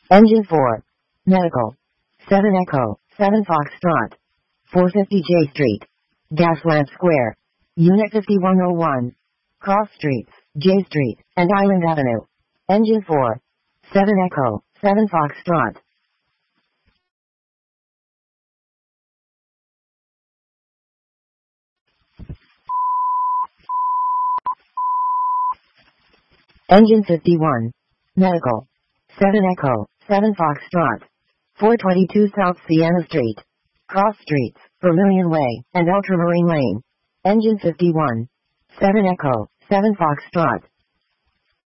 Engine 4. Medical. 7 Echo, 7 Foxtrot. 450 J Street. Gaslamp Square. Unit 5101. Cross Streets, J Street, and Island Avenue. Engine 4. 7 Echo, 7 Foxtrot. Engine 51. Medical. 7 Echo, 7 Foxtrot. 422 South Sienna Street. Cross Streets, Vermilion Way, and Ultramarine Lane. Engine 51. 7 Echo, 7 Foxtrot.